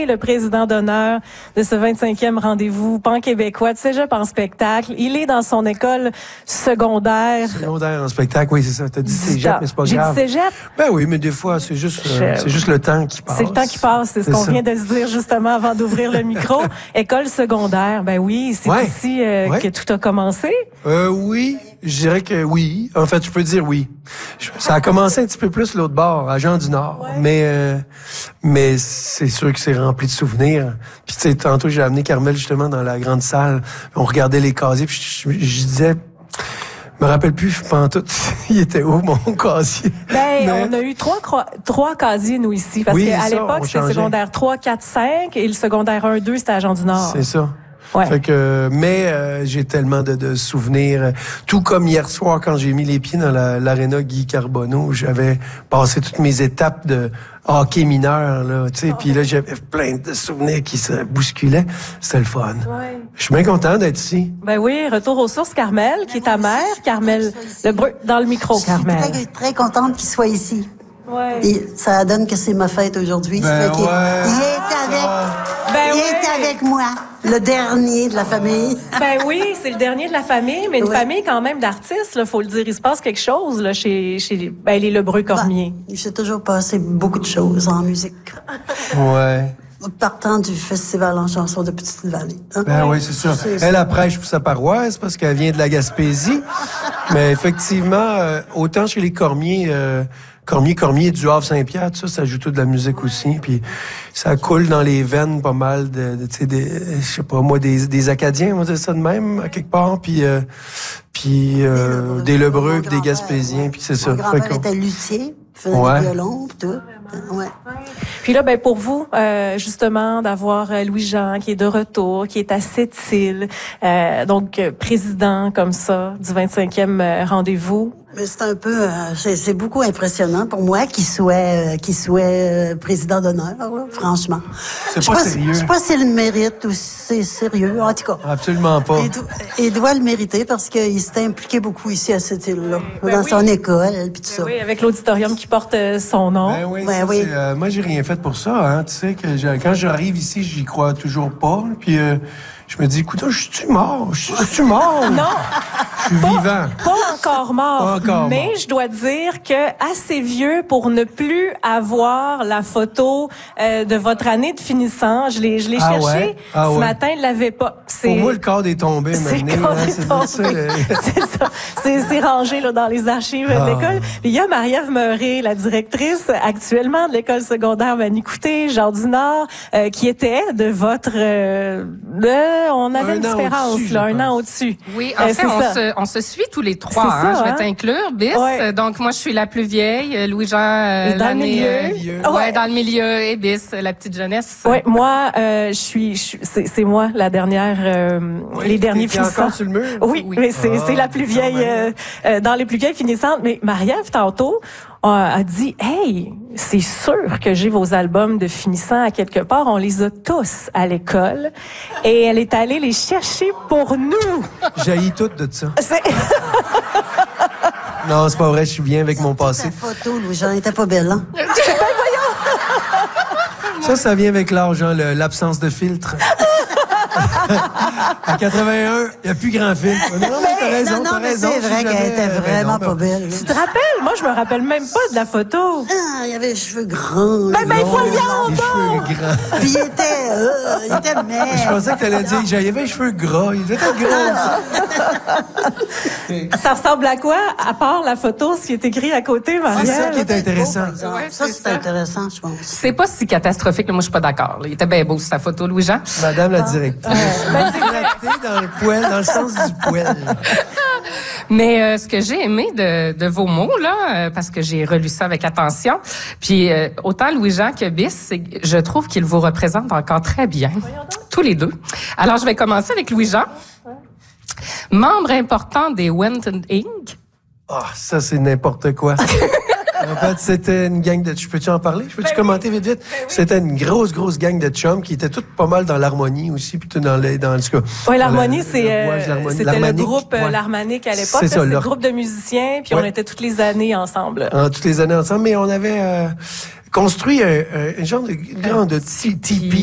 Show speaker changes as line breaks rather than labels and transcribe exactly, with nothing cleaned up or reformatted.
est le président d'honneur de ce vingt-cinquième rendez-vous pan-québécois de Cégep en spectacle. Il est dans son école secondaire.
Secondaire en spectacle, oui, c'est ça. T'as dit Cégep, mais c'est pas grave.
J'ai dit Cégep?
Ben oui, mais des fois, c'est juste, euh, c'est juste le temps qui passe.
C'est le temps qui passe, c'est ce qu'on vient de se dire justement avant d'ouvrir le micro. École secondaire, ben oui, c'est ouais. ici euh, ouais. que tout a commencé.
Euh, oui, je dirais que oui. En fait, je peux dire oui. Ça a commencé un petit peu plus l'autre bord, à Jean du Nord, ouais. mais euh, mais c'est sûr que c'est rempli de souvenirs. Puis tu sais, tantôt j'ai amené Carmel justement dans la grande salle. On regardait les casiers, puis je, je, je disais. Je me rappelle plus, pantoute, il était où, mon casier?
Ben, mais... on a eu trois, trois casiers, nous, ici. Parce oui, qu'à l'époque, c'était secondaire trois, quatre, cinq, et le secondaire un, deux, c'était à Jean du Nord.
C'est ça.
Ouais.
Fait que, mais euh, j'ai tellement de, de souvenirs. Tout comme hier soir, quand j'ai mis les pieds dans la, l'aréna Guy Carbonneau, j'avais passé toutes mes étapes de hockey mineur, là, tu sais, oh. Puis là, j'avais plein de souvenirs qui se bousculaient. C'était le fun. Ouais. Je suis bien content d'être ici.
Ben oui, retour aux sources, Carmel, qui est ta mère. Carmel, le bruit dans le micro, Carmel.
Je suis très, très contente qu'il soit ici.
Ouais.
Et ça donne que c'est ma fête aujourd'hui.
Ben
ouais.
Il
est avec,
ben
il
ouais.
est avec moi, le dernier de la famille.
Ben oui, c'est le dernier de la famille, mais une ouais. famille quand même d'artistes, là, faut le dire. Il se passe quelque chose là chez chez ben, les Lebreu-Cormier.
Ben, il s'est toujours passé beaucoup de choses en musique.
Ouais.
Partant du festival en chanson de Petite-Vallée. Hein?
Ben oui, c'est sûr. C'est, elle, elle prêche pour sa paroisse parce qu'elle vient de la Gaspésie. Mais effectivement, euh, autant chez les Cormier, euh, Cormier, Cormier, du Havre-Saint-Pierre, tout ça, ça joue tout de la musique aussi. Puis ça coule dans les veines pas mal de, de tu sais, des, je sais pas moi, des, des Acadiens, on va dire ça de même, à quelque part. Puis, euh, puis euh, des Lebreux, puis des Gaspésiens, puis c'est ça.
Mon grand-père était luthier. Faisait ouais. du violon, tout. Ouais.
Puis là, ben pour vous, euh, justement, d'avoir Louis-Jean qui est de retour, qui est à Sept-Îles, euh, donc président comme ça du vingt-cinquième rendez-vous.
Mais c'est un peu, euh, c'est, c'est beaucoup impressionnant pour moi qu'il soit, euh, qu'il soit euh, président d'honneur, là, franchement.
C'est pas, pas sérieux.
Je sais pas s'il le mérite ou si c'est sérieux, en tout cas.
Absolument pas.
Il, do- il doit le mériter parce qu'il s'est impliqué beaucoup ici à cette île-là, ben dans oui. son école, puis tout
ben
ça.
Oui, avec l'auditorium qui porte son nom.
Ben oui,
ben
ça,
oui.
Euh, moi, j'ai rien fait pour ça, hein. Tu sais que j'ai, quand j'arrive ici, j'y crois toujours pas. Puis euh, je me dis, écoute, je suis mort, je suis mort.
Non.
Je suis
pas,
vivant.
Pas encore mort.
Pas encore
mais
mort.
Je dois dire que assez vieux pour ne plus avoir la photo euh, de votre année de finissant. Je l'ai, je l'ai
ah
cherché
ouais? ah
ce
ouais.
matin, il l'avait pas.
C'est... Pour moi, le cadre est tombé.
C'est
maintenant,
le cadre
hein,
est
c'est
tombé.
Ça, le...
c'est ça. C'est, c'est rangé là dans les archives ah. de l'école. Puis il y a Marie-Ève Meuré, la directrice actuellement de l'école secondaire Manicouté, Jean du Nord, euh, qui était de votre. Euh, de, on avait
un
une différence là, un an au-dessus.
Oui, en euh, fait, on se, on se suit tous les trois. Hein, ça, je vais hein? t'inclure, Bis. Ouais. Donc moi, je suis la plus vieille. Louis-Jean, euh,
dans le milieu.
Euh, ouais, ouais, dans le milieu. Et Bis, la petite jeunesse.
Oui, moi, euh, je suis, je, c'est, c'est moi la dernière, euh, oui, les derniers finissants.
Encore sur le mur?
Oui, oui. mais c'est, ah, c'est la plus vieille, euh, euh, dans les plus vieilles finissantes. Mais Marie-Ève, tantôt, a dit, hey, c'est sûr que j'ai vos albums de finissants à quelque part. On les a tous à l'école. Et elle est allée les chercher pour nous.
J'haïs toutes de ça.
C'est...
non, c'est pas vrai, je suis bien avec mon passé.
Ta photo, Louis-Jean, était pas belle, hein?
Ben voyons!
Ça, ça vient avec l'âge, hein, le, l'absence de filtre. À quatre-vingt-un, il n'y a plus grand filtre. Non, non, t'as raison,
non, non,
t'as
mais
raison.
c'est vrai
jamais...
qu'elle était vraiment ben non, pas belle.
Tu te rappelles? Moi, je me rappelle même pas de la photo.
Ah, il avait les cheveux grands.
Ben, ben, voyons
Les cheveux grands.
Puis il était, euh, il était maigre.
Je pensais que t'allais dire, il avait les cheveux gras. Il était gras.
Ça ressemble à quoi, à part la photo, ce qui est écrit à côté, Marie-Ève?
C'est ça qui est intéressant.
Beau, ouais, ça, c'est, c'est intéressant, je pense.
C'est pas si catastrophique, là. Moi, je suis pas d'accord. Là. Il était bien beau, sa photo, Louis-Jean.
Madame la directrice. Ah. Dans le poil, dans le sens du poil.
Mais euh, ce que j'ai aimé de, de vos mots, là, euh, parce que j'ai relu ça avec attention, puis euh, autant Louis-Jean que Bis, c'est, je trouve qu'ils vous représentent encore très bien, tous les deux. Alors, je vais commencer avec Louis-Jean. Membre important des Wenton Incorporated.
Ah, oh, ça, c'est n'importe quoi. En fait, c'était une gang de... Je peux-tu en parler? Je peux-tu ben commenter vite, vite? Ben oui. C'était une grosse, grosse gang de chums qui étaient toutes pas mal dans l'harmonie aussi, puis tout dans les... Dans, en tout cas,
oui, l'harmonie, c'est...
Le, ouais,
l'harmonie, c'était le groupe ouais. l'harmonique à l'époque. C'est ça, c'est le groupe de musiciens, puis ouais. on était toutes les années ensemble.
Ah, toutes les années ensemble, mais on avait euh, construit un, un, un genre de... Un genre de tipi.